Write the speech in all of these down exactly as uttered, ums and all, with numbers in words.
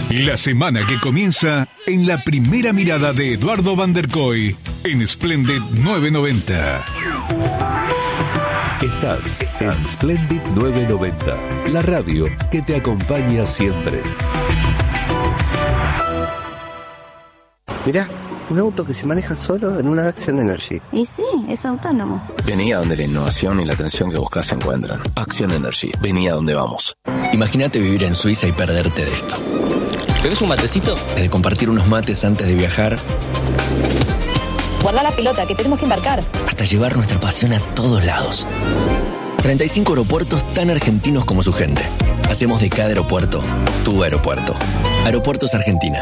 La semana que comienza en la primera mirada de Eduardo Van der Kooi en Splendid nueve noventa. Estás en Splendid nueve noventa, la radio que te acompaña siempre. Mirá, un auto que se maneja solo en una Action Energy. Y sí, es autónomo. Vení a donde la innovación y la atención que buscas se encuentran. Action Energy, vení a donde vamos. Imagínate vivir en Suiza y perderte de esto. ¿Tenés un matecito? De compartir unos mates antes de viajar. Guarda la pelota, que tenemos que embarcar. Hasta llevar nuestra pasión a todos lados. treinta y cinco aeropuertos tan argentinos como su gente. Hacemos de cada aeropuerto tu aeropuerto. Aeropuertos Argentina.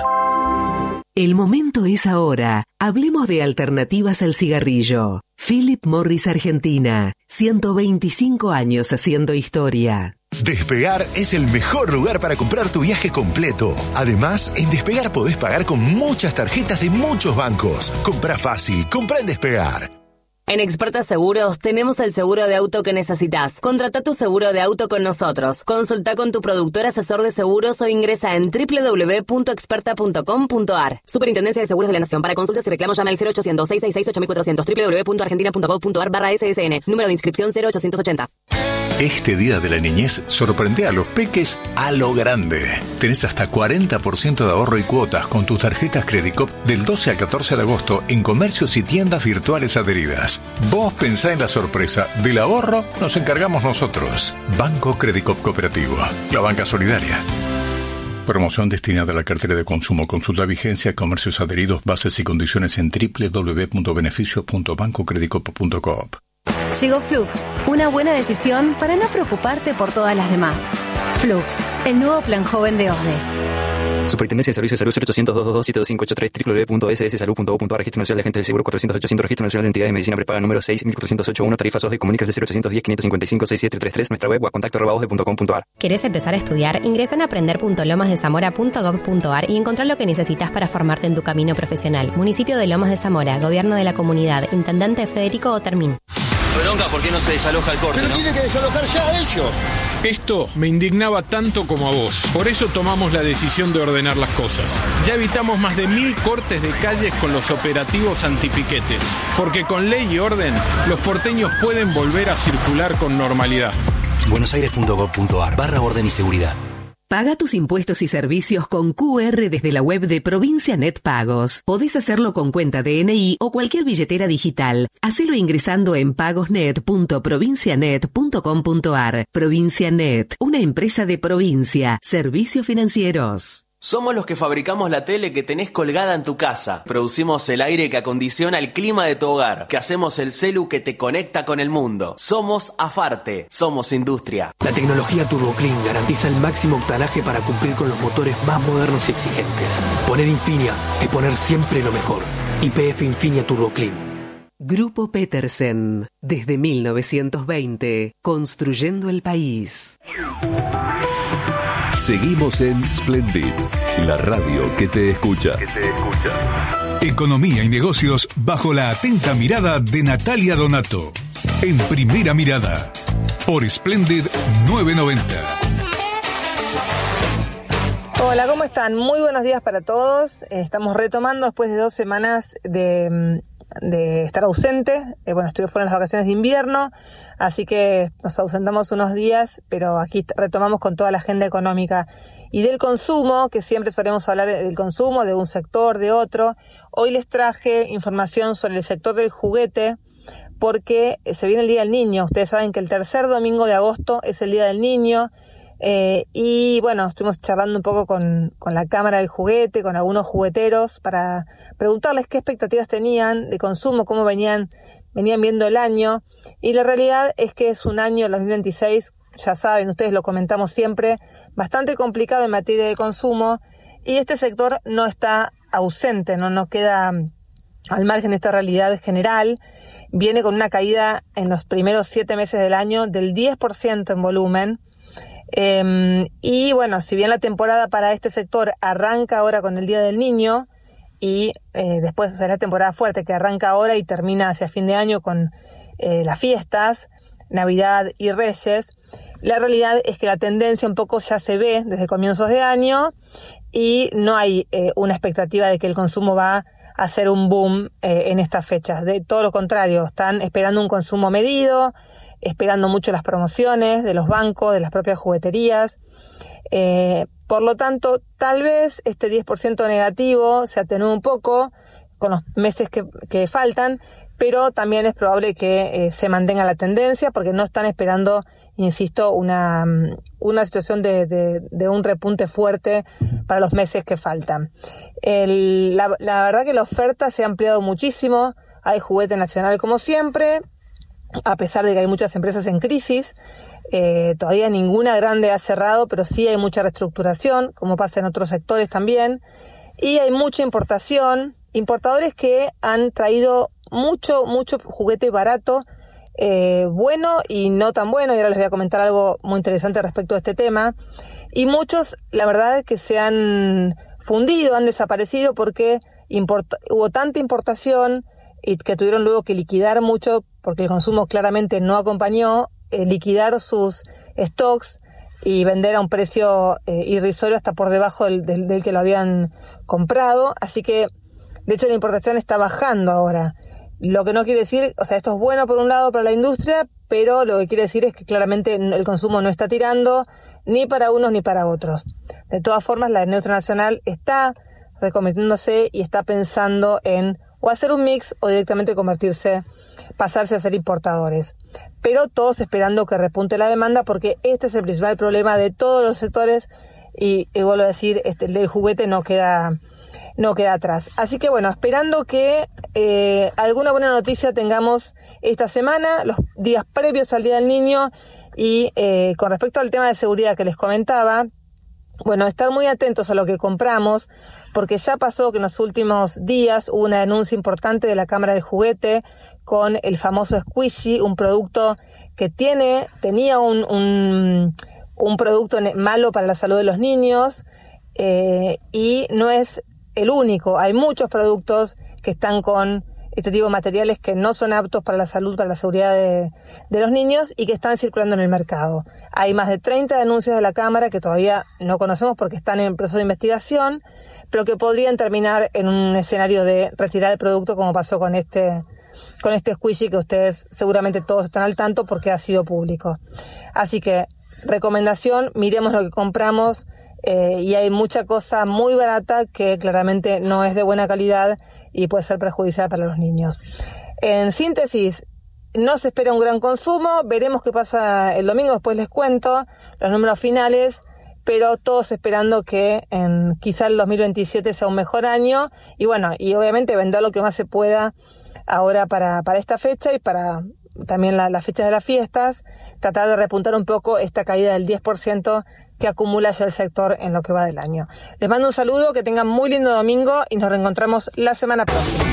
El momento es ahora. Hablemos de alternativas al cigarrillo. Philip Morris Argentina. ciento veinticinco años haciendo historia. Despegar es el mejor lugar para comprar tu viaje completo. Además, en Despegar podés pagar con muchas tarjetas de muchos bancos. Comprá fácil, comprá en Despegar. En Experta Seguros tenemos el seguro de auto que necesitas. Contrata tu seguro de auto con nosotros. Consulta con tu productor asesor de seguros o ingresa en doble u doble u doble u punto experta punto com punto a r. Superintendencia de Seguros de la Nación. Para consultas y reclamos llama al cero ochocientos, seiscientos sesenta y seis, ocho mil cuatrocientos. doble u doble u doble u punto argentina punto gov punto a r barra S S N. Número de inscripción cero ochocientos ochenta. Este Día de la Niñez sorprende a los peques a lo grande. Tenés hasta cuarenta por ciento de ahorro y cuotas con tus tarjetas Credicop del doce al catorce de agosto en comercios y tiendas virtuales adheridas. Vos pensá en la sorpresa. Del ahorro nos encargamos nosotros. Banco Credicop Cooperativo. La banca solidaria. Promoción destinada a la cartera de consumo. Consulta vigencia, comercios adheridos, bases y condiciones en doble u doble u doble u punto beneficios punto banco credicop punto coop. Llegó Flux, una buena decisión para no preocuparte por todas las demás. Flux, el nuevo plan joven de O S D E. Superintendencia de Servicios de Salud cero ochocientos, doscientos veintidós, siete dos cinco ocho tres, doble u doble u doble u punto s s salud punto gov punto a r. Registro Nacional de Agentes del Seguro cuatrocientos ochocientos, Registro Nacional de Entidades de Medicina Prepaga número seis mil cuatrocientos ochenta y uno, tarifas O S D E, comunicas de cero ochocientos diez, quinientos cincuenta y cinco, sesenta y siete treinta y tres, nuestra web o a contacto arroba osde punto com punto a r. ¿Querés empezar a estudiar? Ingresa en aprender punto lomas de zamora punto gov punto a r y encontrar lo que necesitas para formarte en tu camino profesional. Municipio de Lomas de Zamora, Gobierno de la Comunidad, Intendente Federico Otermín. Bronca, ¿por qué no se desaloja el corte? Pero ¿no? tiene que desalojar ya ellos. Esto me indignaba tanto como a vos. Por eso tomamos la decisión de ordenar las cosas. Ya evitamos más de mil cortes de calles con los operativos antipiquetes. Porque con ley y orden, los porteños pueden volver a circular con normalidad. buenosaires punto gov punto a r barra orden y seguridad. Paga tus impuestos y servicios con Q R desde la web de Provincia Net Pagos. Podés hacerlo con cuenta D N I o cualquier billetera digital. Hacelo ingresando en pagosnet punto provincianet punto com punto a r. Provincia Net, una empresa de provincia. Servicios financieros. Somos los que fabricamos la tele que tenés colgada en tu casa. Producimos el aire que acondiciona el clima de tu hogar. Que hacemos el celu que te conecta con el mundo. Somos Afarte. Somos industria. La tecnología TurboClean garantiza el máximo octanaje para cumplir con los motores más modernos y exigentes. Poner Infinia es poner siempre lo mejor. Y P F Infinia TurboClean. Grupo Petersen. Desde mil novecientos veinte. Construyendo el país. Seguimos en Splendid, la radio que te escucha. Que te escucha. Economía y negocios bajo la atenta mirada de Natalia Donato. En Primera Mirada, por Splendid nueve noventa. Hola, ¿cómo están? Muy buenos días para todos. Estamos retomando después de dos semanas de, de estar ausente. Eh, bueno, estuve fuera en las vacaciones de invierno. Así que nos ausentamos unos días, pero aquí retomamos con toda la agenda económica y del consumo, que siempre solemos hablar del consumo, de un sector, de otro. Hoy les traje información sobre el sector del juguete, porque se viene el Día del Niño. Ustedes saben que el tercer domingo de agosto es el Día del Niño. Eh, y bueno, estuvimos charlando un poco con, con la Cámara del Juguete, con algunos jugueteros, para preguntarles qué expectativas tenían de consumo, cómo venían venían viendo el año, y la realidad es que es un año, el dos mil veintiséis, ya saben, ustedes lo comentamos siempre, bastante complicado en materia de consumo, y este sector no está ausente, no nos queda al margen de esta realidad general. Viene con una caída en los primeros siete meses del año del diez por ciento en volumen, eh, y bueno, si bien la temporada para este sector arranca ahora con el Día del Niño, y eh, después, o sea, la temporada fuerte que arranca ahora y termina hacia fin de año con eh, las fiestas, Navidad y Reyes, La realidad es que la tendencia un poco ya se ve desde comienzos de año y no hay eh, una expectativa de que el consumo va a hacer un boom eh, en estas fechas. De todo lo contrario, están esperando un consumo medido, esperando mucho las promociones de los bancos, de las propias jugueterías. Eh, por lo tanto, tal vez este diez por ciento negativo se atenúe un poco con los meses que, que faltan, pero también es probable que eh, se mantenga la tendencia porque no están esperando, insisto, una, una situación de, de, de un repunte fuerte para los meses que faltan. El, la, la verdad que la oferta se ha ampliado muchísimo, hay juguete nacional como siempre, a pesar de que hay muchas empresas en crisis. Eh, todavía ninguna grande ha cerrado, pero sí hay mucha reestructuración, como pasa en otros sectores también, y hay mucha importación, importadores que han traído mucho, mucho juguete barato, eh, bueno y no tan bueno, y ahora les voy a comentar algo muy interesante respecto a este tema, y muchos, la verdad, es que se han fundido, han desaparecido porque import- hubo tanta importación y que tuvieron luego que liquidar mucho, porque el consumo claramente no acompañó, Eh, liquidar sus stocks y vender a un precio eh, irrisorio hasta por debajo del, del, del que lo habían comprado. Así que, de hecho, la importación está bajando ahora. Lo que no quiere decir, o sea, esto es bueno por un lado para la industria, pero lo que quiere decir es que claramente el consumo no está tirando ni para unos ni para otros. De todas formas, la industria nacional está reconvirtiéndose y está pensando en o hacer un mix o directamente convertirse, pasarse a ser importadores. Pero todos esperando que repunte la demanda porque este es el principal problema de todos los sectores y, y vuelvo a decir, este, el del juguete no queda, no queda atrás. Así que bueno, esperando que eh, alguna buena noticia tengamos esta semana, los días previos al Día del Niño y eh, con respecto al tema de seguridad que les comentaba, bueno, estar muy atentos a lo que compramos, porque ya pasó que en los últimos días hubo una denuncia importante de la Cámara del Juguete con el famoso Squishy, un producto que tiene, tenía un, un, un producto malo para la salud de los niños, eh, y no es el único. Hay muchos productos que están con este tipo de materiales que no son aptos para la salud, para la seguridad de, de los niños y que están circulando en el mercado. Hay más de treinta denuncias de la Cámara que todavía no conocemos porque están en proceso de investigación, pero que podrían terminar en un escenario de retirar el producto como pasó con este con este squishy que ustedes seguramente todos están al tanto porque ha sido público. Así que, recomendación, miremos lo que compramos, eh, y hay mucha cosa muy barata que claramente no es de buena calidad y puede ser perjudicial para los niños. En síntesis, no se espera un gran consumo, veremos qué pasa el domingo, después les cuento los números finales, pero todos esperando que en quizá el dos mil veintisiete sea un mejor año y bueno, y obviamente vender lo que más se pueda ahora para, para esta fecha y para también la, las fechas de las fiestas, tratar de repuntar un poco esta caída del diez por ciento que acumula ya el sector en lo que va del año. Les mando un saludo, que tengan muy lindo domingo y nos reencontramos la semana próxima.